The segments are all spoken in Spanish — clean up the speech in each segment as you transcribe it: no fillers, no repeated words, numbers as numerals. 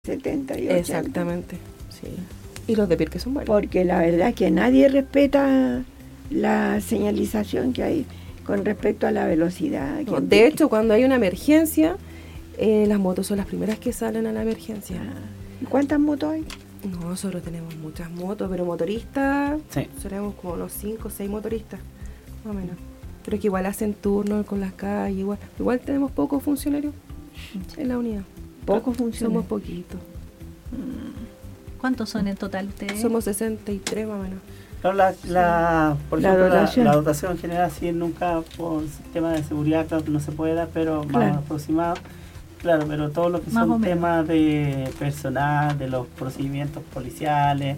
70 y 80. Exactamente, sí. Y los de Pirque son buenos. Porque la verdad es que nadie respeta la señalización que hay con respecto a la velocidad. No, de hecho, cuando hay una emergencia, las motos son las primeras que salen a la emergencia. ¿Y cuántas motos hay? No, nosotros tenemos muchas motos, pero motoristas, Sí. seremos como unos 5 o 6 motoristas, más o menos. Pero que igual hacen turnos con las calles, igual tenemos pocos funcionarios en la unidad. Pocos funcionarios. Somos poquitos. ¿Cuántos son en total ustedes? Somos 63 más o menos. No, por La ejemplo, dotación. la dotación en general, sí, nunca por tema de seguridad, claro que no se puede dar, pero Claro. más aproximado. Claro, pero todo lo que Más o son menos. temas de personal, de los procedimientos policiales,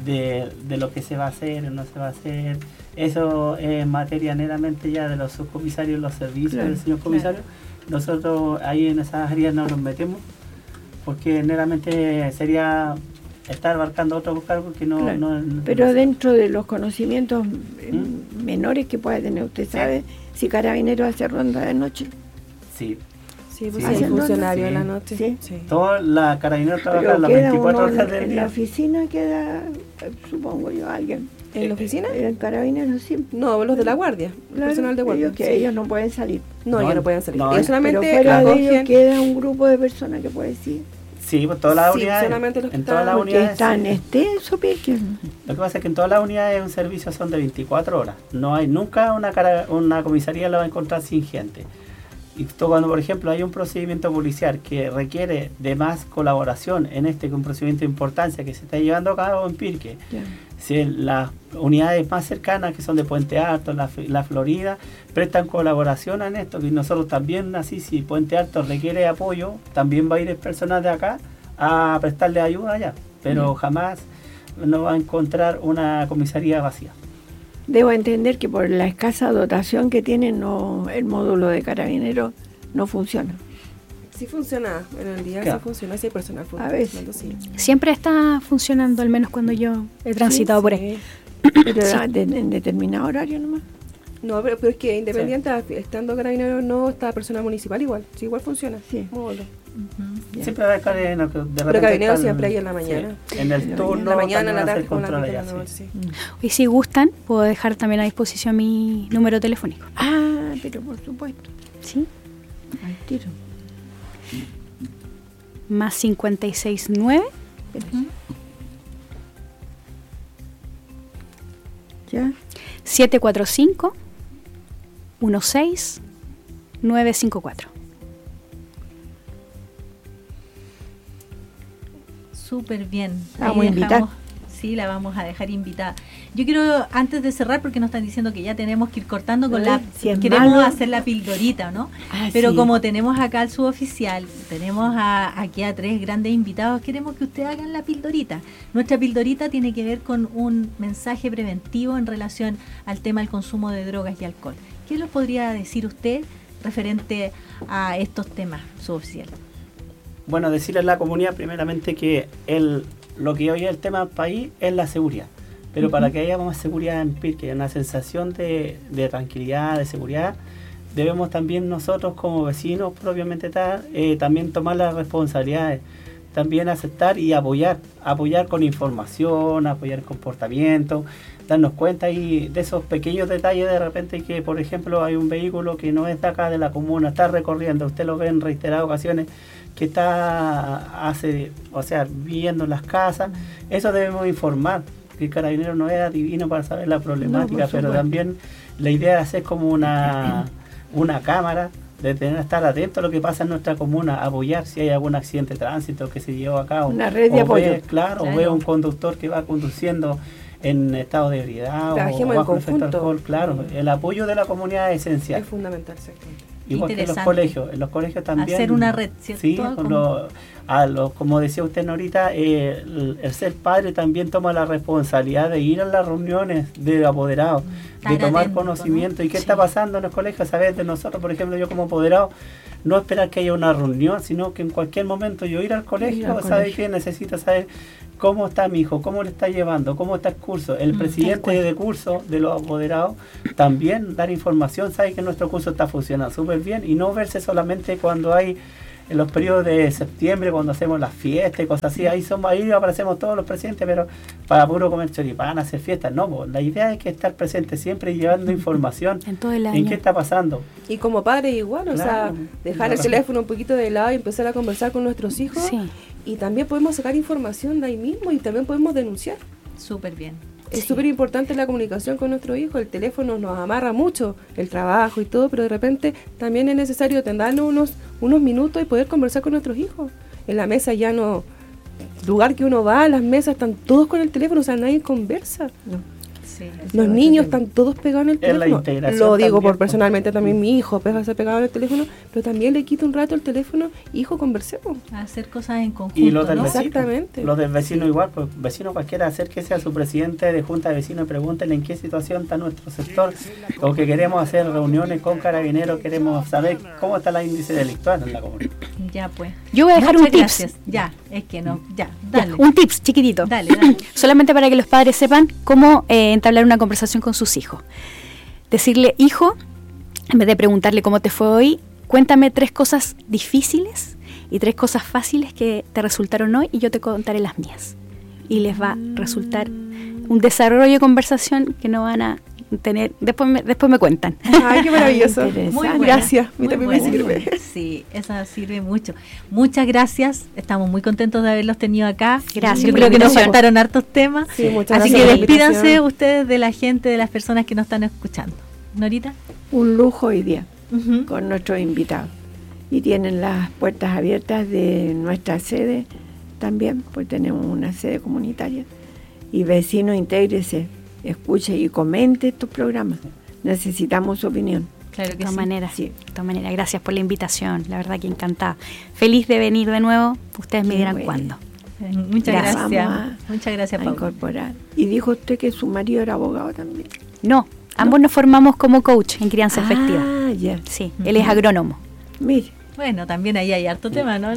de lo que se va a hacer o no se va a hacer, eso es materia meramente ya de los subcomisarios, los servicios Claro, del señor comisario. Nosotros ahí en esas áreas no nos metemos, porque meramente sería estar abarcando otros cargos que no... Claro. no Pero dentro de los conocimientos ¿Mm? menores que pueda tener, ¿usted sabe si Carabineros hace ronda de noche? Sí, Sí, pues Sí. sí, hay ¿Hacen funcionarios ronda? en la noche. Sí. toda la Carabineros trabaja Pero las queda 24 uno horas del en día. la oficina, queda, supongo yo, alguien. ¿En la oficina? En Carabineros sí. No, los de la guardia, Claro, personal de guardia. ellos, que sí. ellos no pueden salir. No, No, ellos no pueden salir. no, ellos pero solamente Pero fuera de ellos acogen. queda un grupo de personas que puede decir. Sí, pues todas las Sí, unidades, solamente los que en todas están- las Porque unidades, están extenso, Pirque. lo que pasa es que en todas las unidades un servicio son de 24 horas, no hay nunca una comisaría la va a encontrar sin gente. Y esto cuando, por ejemplo, hay un procedimiento policial que requiere de más colaboración en que es un procedimiento de importancia que se está llevando a cabo en Pirque, si las unidades más cercanas, que son de Puente Alto, la Florida, prestan colaboración en esto, y nosotros también, así, si Puente Alto requiere apoyo, también va a ir el personal de acá a prestarle ayuda allá, pero jamás no va a encontrar una comisaría vacía. Debo entender que por la escasa dotación que tienen, el módulo de Carabineros no funciona. Sí funciona, en el día Claro. sí funciona, sí hay personal A veces. funcionando, sí. Siempre está funcionando, al menos cuando yo he transitado por ahí. Pero en determinado horario nomás. No, pero es que independiente, estando Carabineros no, está personal municipal igual, sí, igual funciona. Sí. Módulo. Ya. Siempre va a estar de repente Carabineros están- siempre hay en la mañana. sí, en el En la turno, En la mañana, en la también tarde, hacer con la control tarde, allá, en la noche, sí. sí. Y si gustan, puedo dejar también a disposición mi número telefónico. Ah, pero por supuesto. ¿Sí? Al tiro. Más 569 ¿Ya? 745 16954. Súper bien. Vamos a Ahí invitar. dejamos- Sí, la vamos a dejar invitada. Yo quiero, antes de cerrar, porque nos están diciendo que ya tenemos que ir cortando con la... Si es queremos malo. hacer la pildorita, ¿no? Ah, Pero sí. como tenemos acá al suboficial, tenemos aquí a 3 grandes invitados, queremos que ustedes hagan la pildorita. Nuestra pildorita tiene que ver con un mensaje preventivo en relación al tema del consumo de drogas y alcohol. ¿Qué nos podría decir usted referente a estos temas, suboficial? Bueno, decirle a la comunidad primeramente que lo que hoy es el tema del país es la seguridad. Pero para que haya más seguridad en Pirque, una sensación de tranquilidad, de seguridad, debemos también nosotros como vecinos propiamente tal, también tomar las responsabilidades, también aceptar y apoyar con información, apoyar el comportamiento, darnos cuenta y de esos pequeños detalles de repente que, por ejemplo, hay un vehículo que no es de acá de la comuna, está recorriendo, usted lo ve en reiteradas ocasiones, que está viviendo en las casas, eso debemos informar, que el carabinero no es adivino para saber la problemática, por pero supuesto. también la idea es hacer como una cámara, de estar atento a lo que pasa en nuestra comuna, apoyar si hay algún accidente de tránsito que se llevó a cabo. Una red de o apoyo. ve, claro, o ve un conductor que va conduciendo en estado de ebriedad Trabajemos o en bajo el efecto conjunto. alcohol, claro, el apoyo de la comunidad es esencial. Es fundamental, exactamente. Igual que en los Interesante. colegios también. Hacer una red, ¿cierto? Sí, Como- como decía usted ahorita, el ser padre también toma la responsabilidad de ir a las reuniones de apoderados, de Estar tomar atento, conocimiento. ¿no? ¿Y qué Sí. está pasando en los colegios? Saber de nosotros, por ejemplo, yo como apoderado, no esperar que haya una reunión, sino que en cualquier momento yo ir al colegio, al ¿sabe colegio. qué? Necesito saber cómo está mi hijo, cómo le está llevando, cómo está el curso. El tal presidente cual. de curso de los apoderados también dar información, sabe que nuestro curso está funcionando súper bien y no verse solamente cuando hay en los periodos de septiembre, cuando hacemos las fiestas y cosas así, ahí aparecemos todos los presidentes, pero para puro comer choripán, hacer fiestas, no, pues, la idea es que estar presente siempre llevando información En todo el año. en qué está pasando. Y como padres igual, o Claro. sea, dejar el teléfono un poquito de lado y empezar a conversar con nuestros hijos. Sí. Y también podemos sacar información de ahí mismo y también podemos denunciar. Súper bien. Es súper importante la comunicación con nuestro hijo. El teléfono nos amarra mucho, el trabajo y todo, pero de repente también es necesario darnos unos minutos y poder conversar con nuestros hijos. En la mesa ya no... Lugar que uno va, las mesas están todos con el teléfono, o sea, nadie conversa. Sí. Los niños están todos pegados en el Es la teléfono. integración Lo digo también, por personalmente también mi hijo pega pegado en el teléfono, pero también le quito un rato el teléfono, hijo, conversemos. Hacer cosas en conjunto, Y los del ¿no? vecino, Exactamente. los del vecino igual, pues vecino cualquiera, acérquese a su presidente de junta de vecinos y pregúntenle en qué situación está nuestro sector, o que queremos hacer reuniones con carabineros, queremos saber cómo está el índice delictual en la comunidad. Ya pues. Yo voy a dejar Muchas un tips. gracias. Ya, es que no, ya, Ya, dale. un tips chiquitito. Dale, dale. Solamente para que los padres sepan cómo entablar una conversación con sus hijos. Decirle, hijo, en vez de preguntarle cómo te fue hoy, cuéntame 3 cosas difíciles y 3 cosas fáciles que te resultaron hoy y yo te contaré las mías. Y les va a resultar un desarrollo de conversación que no van a tener. Después me cuentan. Ay, qué maravilloso. Interesante. Muy buena, Gracias, a mí muy también me buena. sirve. Sí, esa sirve mucho. Muchas gracias. Estamos muy contentos de haberlos tenido acá. Gracias Yo por creo la que nos invitación. faltaron hartos temas. Sí, muchas Así gracias que por la despídanse invitación. ustedes de la gente, de las personas que nos están escuchando. Norita. Un lujo hoy día Ujú. con nuestros invitados. Y tienen las puertas abiertas de nuestra sede también, pues tenemos una sede comunitaria. Y vecino, intégrese, escuche y comente estos programas. Necesitamos su opinión. Claro De que todas sí. maneras, de todas maneras, gracias por la invitación. La verdad que encantada. Feliz de venir de nuevo. Ustedes me Qué dirán bueno. cuándo. Muchas Ya gracias. vamos Muchas gracias, A Paula. incorporar. Y dijo usted que su marido era abogado también. No, ambos nos formamos como coach en crianza efectiva. Ah, ya. Sí, él es agrónomo. Mire. Bueno, también ahí hay harto tema, ¿no?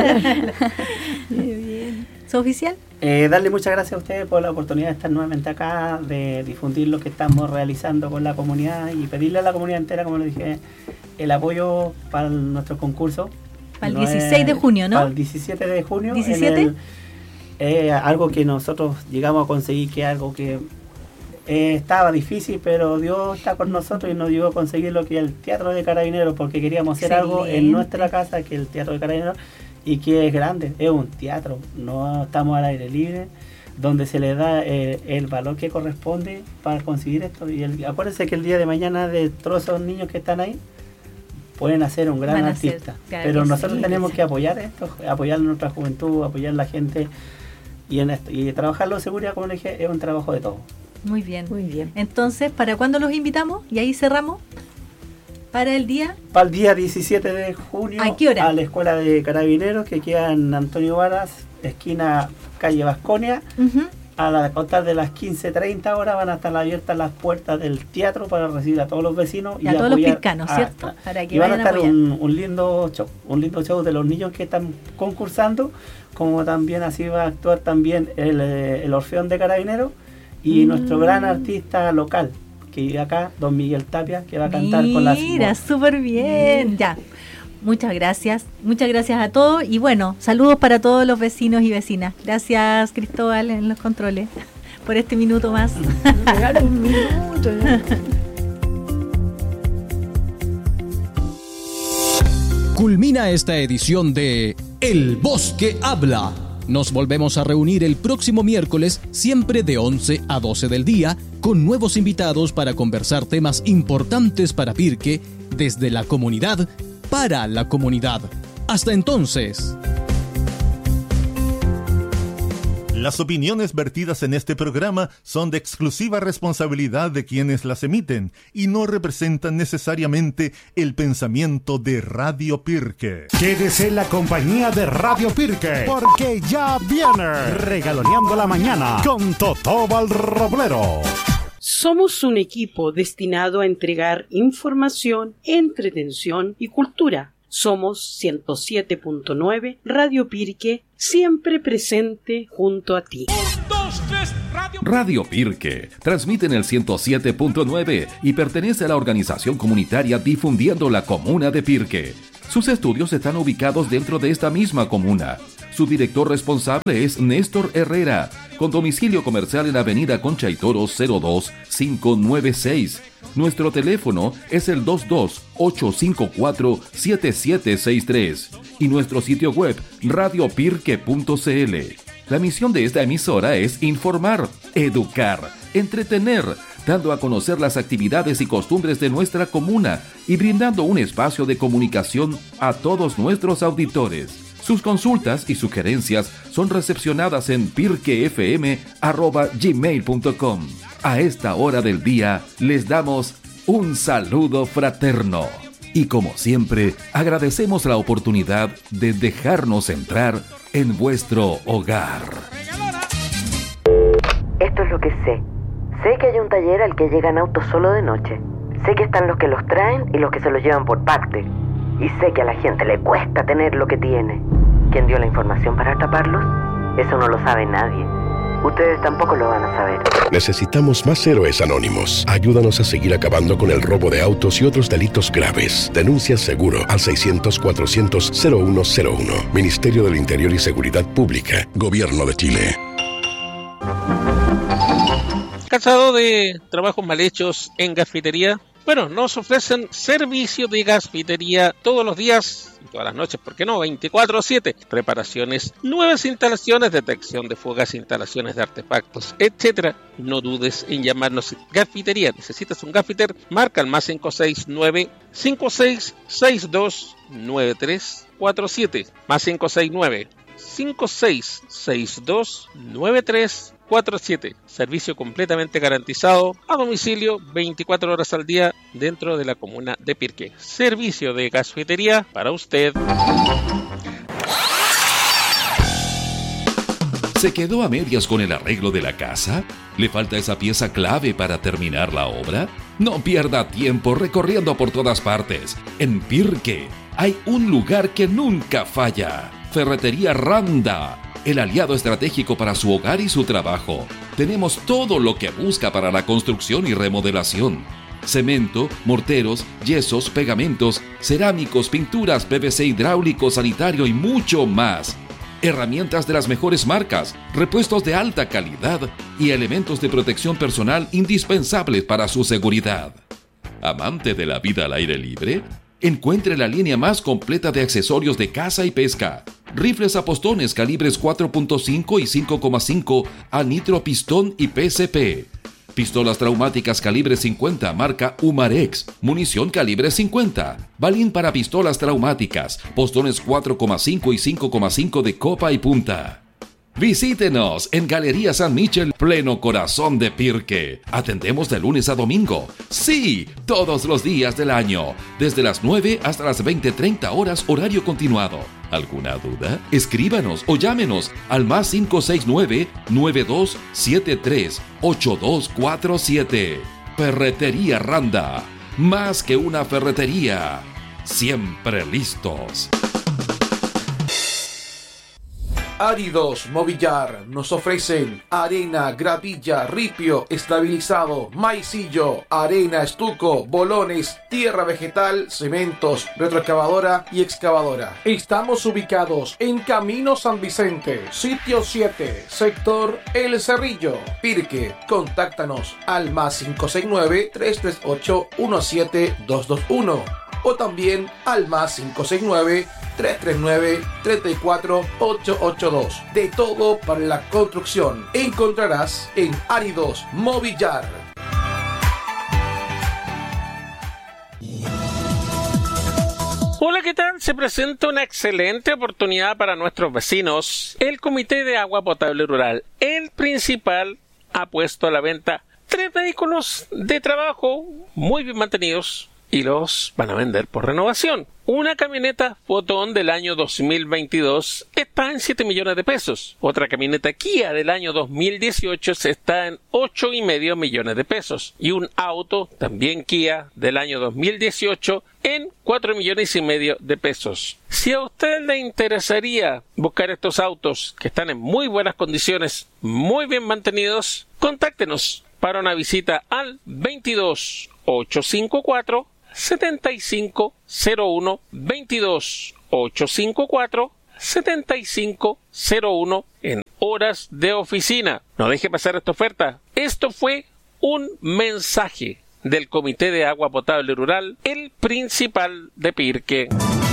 ¿Su oficial? Darle muchas gracias a ustedes por la oportunidad de estar nuevamente acá, de difundir lo que estamos realizando con la comunidad y pedirle a la comunidad entera, como le dije, el apoyo para nuestro concurso. Para el 16 de junio, ¿no? Para el 17 de junio. ¿17? Algo que nosotros llegamos a conseguir, que algo que estaba difícil, pero Dios está con nosotros y nos ayudó a conseguir lo que es el Teatro de Carabineros, porque queríamos hacer algo en Excelente. nuestra casa, que es el Teatro de Carabineros, y que es grande, es un teatro, no estamos al aire libre, donde se le da el valor que corresponde para conseguir esto. Y acuérdense que el día de mañana, de todos esos niños que están ahí, pueden hacer un gran Van a ser, artista. claro Pero que nosotros sí. tenemos que apoyar esto, apoyar a nuestra juventud, apoyar a la gente, y en esto. Y trabajarlo de seguridad, como le dije, es un trabajo de todos. Muy bien. Muy bien. Entonces, ¿para cuándo los invitamos? Y ahí cerramos. Para el día. Para el día 17 de junio, ¿A qué hora? a la Escuela de Carabineros, que queda en Antonio Varas, esquina calle Vasconia. Ujú. A contar de las 15:30 horas van a estar abiertas las puertas del teatro para recibir a todos los vecinos Y a todos los apoyar pircanos, a- ¿cierto? Para que y van a vayan a estar apoyar. un lindo show de los niños que están concursando, como también así va a actuar también el Orfeón de Carabineros y nuestro gran artista local, que vive acá, don Miguel Tapia, que va a cantar con las... Mira, súper bien. Ya. Muchas gracias a todos y bueno, saludos para todos los vecinos y vecinas. Gracias, Cristóbal, en los controles, por este minuto más. Regala un minuto. ¿no? Culmina esta edición de El Bosque Habla. Nos volvemos a reunir el próximo miércoles, siempre de 11 a 12 del día, con nuevos invitados para conversar temas importantes para Pirque, desde la comunidad, para la comunidad. Hasta entonces. Las opiniones vertidas en este programa son de exclusiva responsabilidad de quienes las emiten y no representan necesariamente el pensamiento de Radio Pirque. Quédese en la compañía de Radio Pirque, porque ya viene Regaloneando la Mañana con Totóbal Roblero. Somos un equipo destinado a entregar información, entretención y cultura. Somos 107.9 Radio Pirque, siempre presente junto a ti. Radio Pirque transmite en el 107.9 y pertenece a la organización comunitaria Difundiendo la Comuna de Pirque. Sus estudios están ubicados dentro de esta misma comuna. Su director responsable es Néstor Herrera, con domicilio comercial en Avenida Concha y Toro 02596. Nuestro teléfono es el 22-854-7763 y nuestro sitio web radiopirque.cl. La misión de esta emisora es informar, educar, entretener, dando a conocer las actividades y costumbres de nuestra comuna y brindando un espacio de comunicación a todos nuestros auditores. Sus consultas y sugerencias son recepcionadas en pirquefm@gmail.com. A esta hora del día les damos un saludo fraterno. Y como siempre, agradecemos la oportunidad de dejarnos entrar en vuestro hogar. Esto es lo que sé. Sé que hay un taller al que llegan autos solo de noche. Sé que están los que los traen y los que se los llevan por parte. Y sé que a la gente le cuesta tener lo que tiene. ¿Quién dio la información para atraparlos? Eso no lo sabe nadie. Ustedes tampoco lo van a saber. Necesitamos más héroes anónimos. Ayúdanos a seguir acabando con el robo de autos y otros delitos graves. Denuncia seguro al 600-400-0101. Ministerio del Interior y Seguridad Pública. Gobierno de Chile. ¿Cansado de trabajos mal hechos en gasfitería? Bueno, nos ofrecen servicio de gasfitería todos los días, todas las noches, ¿por qué no? 24/7. Reparaciones, nuevas instalaciones, detección de fugas, instalaciones de artefactos, etc. No dudes en llamarnos. Gasfitería. ¿Necesitas un gasfiter? Marca el más 569-5662-9347. Más 569-5662-9347. Servicio completamente garantizado a domicilio 24 horas al día dentro de la comuna de Pirque. Servicio de gasfitería para usted. ¿Se quedó a medias con el arreglo de la casa? ¿Le falta esa pieza clave para terminar la obra? No pierda tiempo recorriendo por todas partes. En Pirque hay un lugar que nunca falla. Ferretería Randa, el aliado estratégico para su hogar y su trabajo. Tenemos todo lo que busca para la construcción y remodelación. Cemento, morteros, yesos, pegamentos, cerámicos, pinturas, PVC hidráulico, sanitario y mucho más. Herramientas de las mejores marcas, repuestos de alta calidad y elementos de protección personal indispensables para su seguridad. ¿Amante de la vida al aire libre? Encuentre la línea más completa de accesorios de caza y pesca. Rifles a postones calibres 4.5 y 5.5 a nitro pistón y PCP. Pistolas traumáticas calibre 50 marca Umarex. Munición calibre 50. Balín para pistolas traumáticas. Postones 4.5 y 5.5 de copa y punta. Visítenos en Galería San Michel, pleno corazón de Pirque. Atendemos de lunes a domingo. Sí, todos los días del año. Desde las 9 hasta las 20:30 horas horario continuado. ¿Alguna duda? Escríbanos o llámenos al más 569-9273-8247. Ferretería Randa. Más que una ferretería. Siempre listos. Áridos Movillar nos ofrecen arena, gravilla, ripio, estabilizado, maicillo, arena, estuco, bolones, tierra vegetal, cementos, retroexcavadora y excavadora. Estamos ubicados en Camino San Vicente, sitio 7, sector El Cerrillo, Pirque. Contáctanos al más 569-338-17221 o también al más 569-339-34882. De todo para la construcción encontrarás en Áridos Movillar. Hola, ¿qué tal? Se presenta una excelente oportunidad para nuestros vecinos. El Comité de Agua Potable Rural, el principal, ha puesto a la venta 3 vehículos de trabajo muy bien mantenidos y los van a vender por renovación. Una camioneta Fotón del año 2022 está en 7 millones de pesos. Otra camioneta Kia del año 2018 está en 8,5 millones de pesos. Y un auto, también Kia, del año 2018 en 4,5 millones de pesos. Si a usted le interesaría buscar estos autos que están en muy buenas condiciones, muy bien mantenidos, contáctenos para una visita al 22 854 7501 22 854 7501 en horas de oficina. No deje pasar esta oferta. Esto fue un mensaje del Comité de Agua Potable Rural, el principal de Pirque.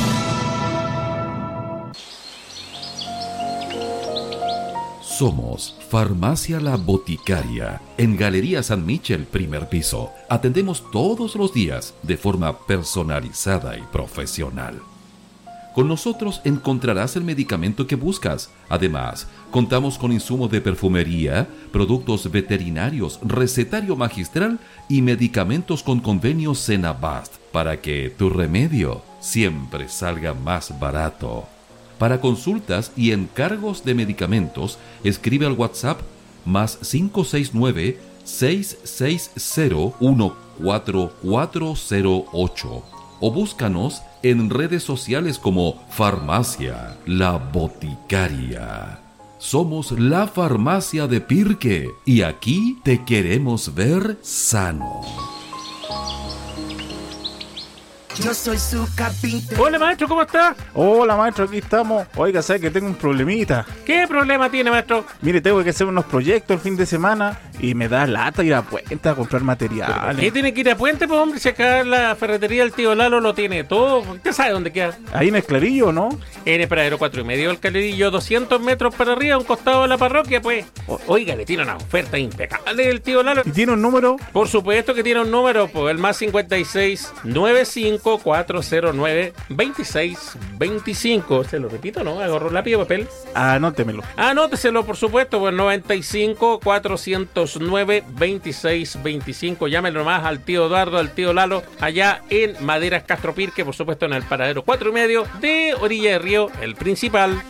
Somos Farmacia La Boticaria, en Galería San Michel, primer piso. Atendemos todos los días de forma personalizada y profesional. Con nosotros encontrarás el medicamento que buscas. Además, contamos con insumos de perfumería, productos veterinarios, recetario magistral y medicamentos con convenio Senabast para que tu remedio siempre salga más barato. Para consultas y encargos de medicamentos, escribe al WhatsApp más 569-660-14408 o búscanos en redes sociales como Farmacia La Boticaria. Somos la farmacia de Pirque y aquí te queremos ver sano. Yo soy su capitán. Hola maestro, ¿cómo está? Hola maestro, aquí estamos. Oiga, ¿sabe que tengo un problemita? ¿Qué problema tiene, maestro? Mire, tengo que hacer unos proyectos el fin de semana y me da lata ir a Puente a comprar materiales. ¿Qué tiene que ir a Puente, pues hombre? Si acá la ferretería del tío Lalo lo tiene todo. ¿Usted sabe dónde queda? Ahí en el Clarillo, ¿no? En el paradero 4,5 del Clarillo, 200 metros para arriba, a un costado de la parroquia, pues. Oiga, le tiene una oferta impecable el tío Lalo. ¿Y tiene un número? Por supuesto que tiene un número, pues el más 56 95 409 2625. Se lo repito, ¿no? Agarro lápiz y papel. Anótemelo. Anóteselo, por supuesto, pues 95 409 2625. Llámenlo nomás al tío Eduardo, al tío Lalo, allá en Maderas Castro Pirque, por supuesto en el paradero 4,5 de Orilla de Río, el principal.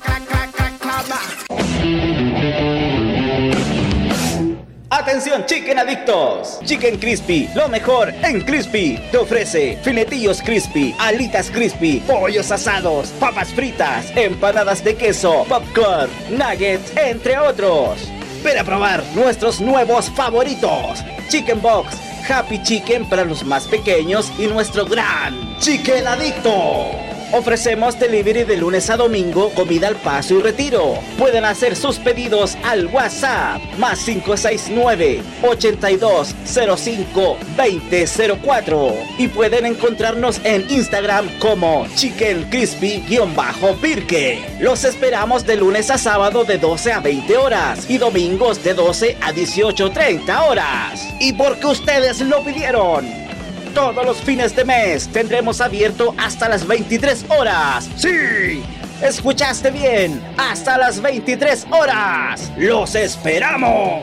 ¡Atención, chicken adictos! Chicken Crispy, lo mejor en Crispy. Te ofrece filetillos crispy, alitas crispy, pollos asados, papas fritas, empanadas de queso, popcorn, nuggets, entre otros. Ven a probar nuestros nuevos favoritos. Chicken Box, Happy Chicken para los más pequeños y nuestro gran Chicken Adicto. Ofrecemos delivery de lunes a domingo, comida al paso y retiro. Pueden hacer sus pedidos al WhatsApp más 569-8205-2004 y pueden encontrarnos en Instagram como Chicken Crispy-Pirque. Los esperamos de lunes a sábado de 12 a 20 horas y domingos de 12 a 18:30 horas. Y porque ustedes lo pidieron, todos los fines de mes tendremos abierto hasta las 23 horas. ¡Sí! ¿Escuchaste bien? ¡Hasta las 23 horas! ¡Los esperamos!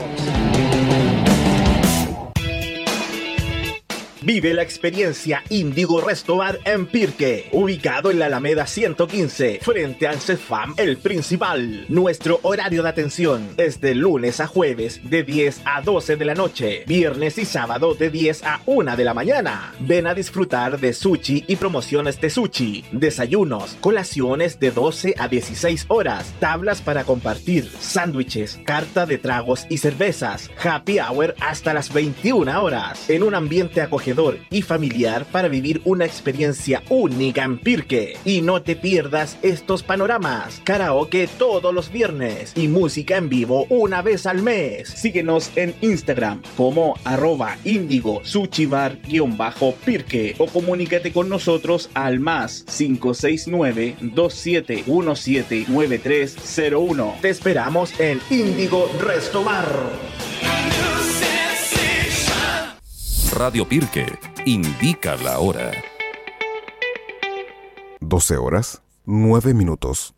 Vive la experiencia Índigo Restobar en Pirque, ubicado en la Alameda 115, frente al CEFAM El Principal. Nuestro horario de atención es de lunes a jueves de 10 a 12 de la noche, viernes y sábado de 10 a 1 de la mañana. Ven a disfrutar de sushi y promociones de sushi, desayunos, colaciones de 12 a 16 horas, tablas para compartir, sándwiches, carta de tragos y cervezas, happy hour hasta las 21 horas, en un ambiente acogedor y familiar para vivir una experiencia única en Pirque. Y no te pierdas estos panoramas: karaoke todos los viernes y música en vivo una vez al mes. Síguenos en Instagram como @IndigoSushiBar_Pirque o comunícate con nosotros al más 569-2717-9301. Te esperamos en Índigo Restobar. Radio Pirque indica la hora. 12 horas, 9 minutos.